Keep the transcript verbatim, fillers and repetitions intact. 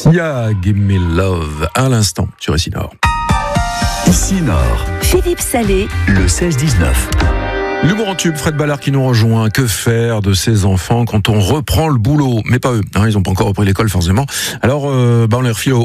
Sia, Give Me Love, à l'instant, sur Ici Nord. Ici Nord, Philippe Salé, le seize dix-neuf. L'humour en tube, Fred Ballard qui nous rejoint. Que faire de ces enfants quand on reprend le boulot? Mais pas eux, hein, ils n'ont pas encore repris l'école forcément. Alors, euh, bah on les refile au